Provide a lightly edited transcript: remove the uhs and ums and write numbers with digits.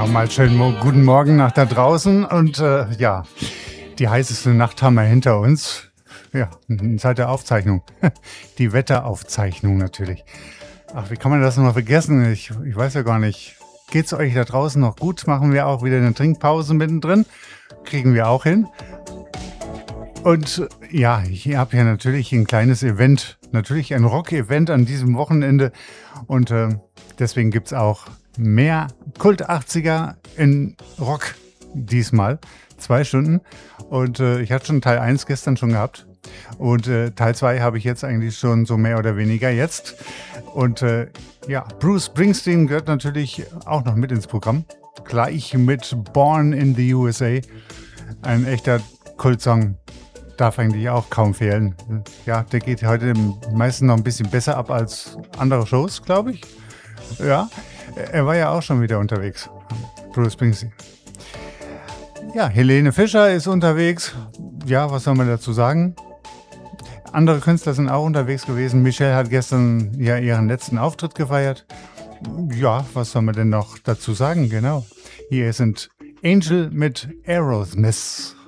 Nochmal schönen guten Morgen nach da draußen und ja, die heißeste Nacht haben wir hinter uns. Ja, seit der Aufzeichnung. Die Wetteraufzeichnung natürlich. Ach, wie kann man das noch vergessen? Ich weiß ja gar nicht. Geht's euch da draußen noch gut? Machen wir auch wieder eine Trinkpause mittendrin? Kriegen wir auch hin. Und ja, ich habe ja natürlich ein kleines Event, natürlich ein Rock-Event an diesem Wochenende. Und deswegen gibt es auch mehr Kult 80er in Rock diesmal. 2 Stunden. Und ich hatte schon Teil 1 gestern schon gehabt. Und Teil 2 habe ich jetzt eigentlich schon so mehr oder weniger jetzt. Und ja, Bruce Springsteen gehört natürlich auch noch mit ins Programm. Gleich mit Born in the USA. Ein echter Kultsong. Darf eigentlich auch kaum fehlen. Ja, der geht heute meistens noch ein bisschen besser ab als andere Shows, glaube ich. Ja, er war ja auch schon wieder unterwegs. Bruce Springsteen. Ja, Helene Fischer ist unterwegs. Ja, was soll man dazu sagen? Andere Künstler sind auch unterwegs gewesen. Michelle hat gestern ja ihren letzten Auftritt gefeiert. Ja, was soll man denn noch dazu sagen? Genau. Hier sind Angel mit Aerosmith.